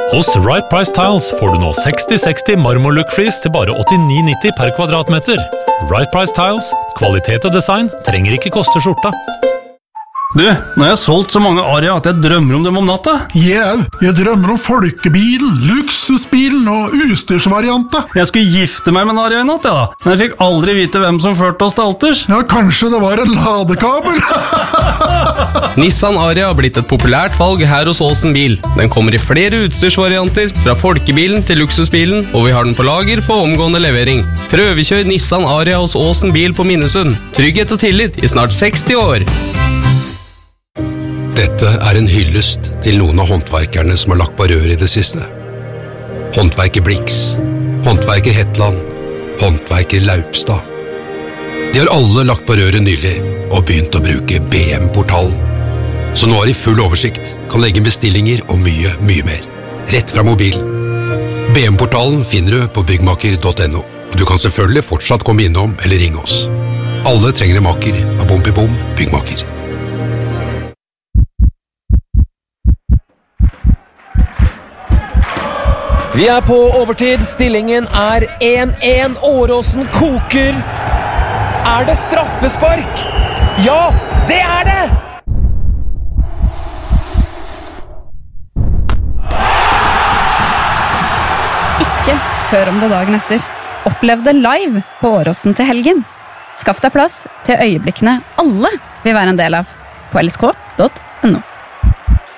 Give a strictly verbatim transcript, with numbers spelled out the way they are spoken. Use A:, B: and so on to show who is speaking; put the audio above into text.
A: Hos Right Price Tiles får du nå seksti seksti marmorlook-flis til bare åttini nitti per kvadratmeter. Right Price Tiles, kvalitet og design trenger ikke koste skjorta.
B: Du, nå har jeg solgt så mange Aria at jeg drømmer om dem om natta.
C: Yeah, jeg drømmer om folkebilen, luksusbilen og utstyrsvarianter.
B: Jeg skulle gifte meg med en Aria i natt, ja. Men jeg fikk aldri vite hvem som førte oss til alters.
C: Ja, kanskje det var en ladekabel.
D: Nissan Aria har blitt et populært valg her hos Åsen Bil. Den kommer i flere utstyrsvarianter, fra folkebilen til luksusbilen, og vi har den på lager for omgående levering. Prøvekjør Nissan Aria hos Åsen Bil på Minnesund. Trygghet og tillit i snart seksti år.
E: Dette er en hyllest til noen av håndverkerne som har lagt på rør i det siste. Håndverker Blix, håndverker Hetland, håndverker Laupstad. De har alle lagt på røret nylig og begynt å bruke B M-portalen. Så nå har de full oversikt, kan legge bestillinger og mye, mye mer. Rett fra mobilen. B M-portalen finner du på byggmaker punktum no, og du kan selvfølgelig fortsatt komme innom eller ringe oss. Alle trenger en maker av Bom i Bom byggmaker.
F: Vi er på overtid, stillingen er én én, Åråsen koker. Er det straffespark? Ja, det er det!
G: Ikke hør om det dagen etter. Opplev det live på Åråsen til helgen. Skaff deg plass til øyeblikkene alle vil være en del av på L S K punktum no.